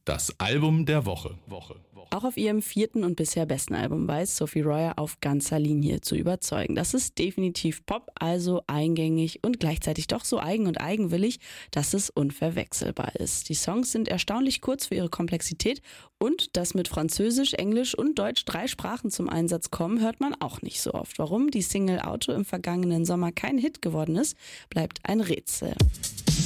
Das Album der Woche. Auch auf ihrem 4. und bisher besten Album weiß Sophie Royer auf ganzer Linie zu überzeugen. Das ist definitiv Pop, also eingängig und gleichzeitig doch so eigen und eigenwillig, dass es unverwechselbar ist. Die Songs sind erstaunlich kurz für ihre Komplexität und dass mit Französisch, Englisch und Deutsch 3 Sprachen zum Einsatz kommen, hört man auch nicht so oft. Warum die Single Auto im vergangenen Sommer kein Hit geworden ist, bleibt ein Rätsel.